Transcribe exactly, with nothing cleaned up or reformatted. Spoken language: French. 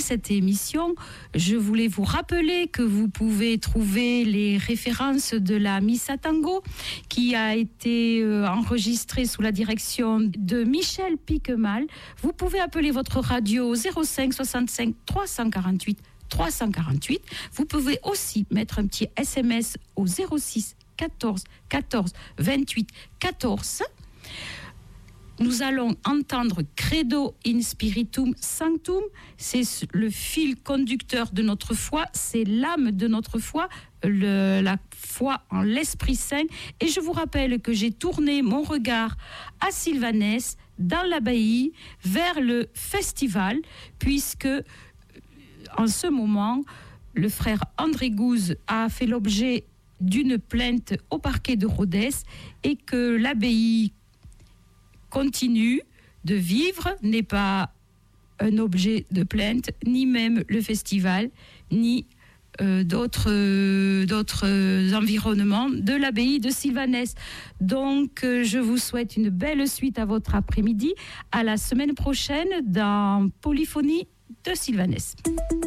Cette émission, je voulais vous rappeler que vous pouvez trouver les références de la Missa Tango qui a été euh, enregistrée sous la direction de Michel Piquemal. Vous pouvez appeler votre radio au zéro cinq soixante-cinq trois cent quarante-huit trois cent quarante-huit. Vous pouvez aussi mettre un petit S M S au zéro six quatorze quatorze vingt-huit quatorze. Nous allons entendre Credo in Spiritum Sanctum, c'est le fil conducteur de notre foi, c'est l'âme de notre foi, le, la foi en l'Esprit Saint. Et je vous rappelle que j'ai tourné mon regard à Sylvanès, dans l'abbaye, vers le festival, puisque en ce moment, le frère André Gouze a fait l'objet d'une plainte au parquet de Rodez et que l'abbaye continue de vivre, n'est pas un objet de plainte, ni même le festival, ni euh, d'autres, euh, d'autres environnements de l'abbaye de Sylvanès. Donc, euh, je vous souhaite une belle suite à votre après-midi. À la semaine prochaine dans Polyphonie de Sylvanès.